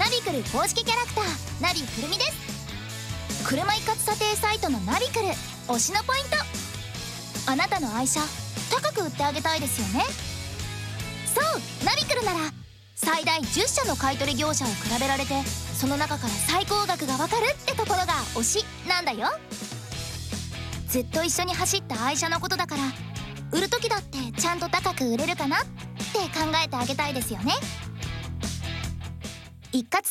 ナビクル公式キャラクターナビくるみです。車一括査定サイトのナビクル推しのポイント、あなたの愛車高く売ってあげたいですよね。そうナビクルなら最大10社の買取業者を比べられて、その中から最高額がわかるってところが推しなんだよ。ずっと一緒に走った愛車のことだから、売る時だってちゃんと高く売れるかなって考えてあげたいですよね。一括